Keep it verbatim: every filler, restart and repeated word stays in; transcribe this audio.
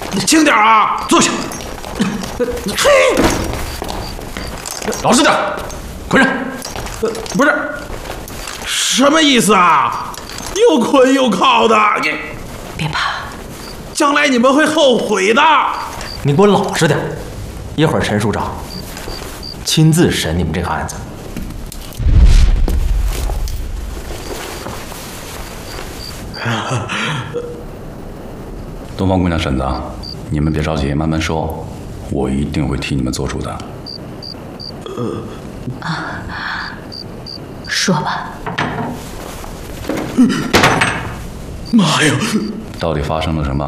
轻点啊，坐下。嘿， 老实点，捆上。 呃，不是，什么意思啊？又捆又铐的，你别怕， 将来你们会后悔的。 你给我老实点，一会儿陈署长亲自审你们这个案子。 东方姑娘、婶子，你们别着急，慢慢说，我一定会替你们做主的。 呃，啊，说吧。 妈呀！ 到底发生了什么？